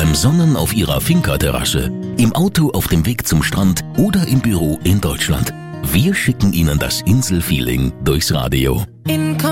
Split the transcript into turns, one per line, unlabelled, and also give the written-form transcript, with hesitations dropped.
beim Sonnen auf Ihrer Finca-Terrasse, im Auto auf dem Weg zum Strand oder im Büro in Deutschland. Wir schicken Ihnen das Inselfeeling durchs Radio.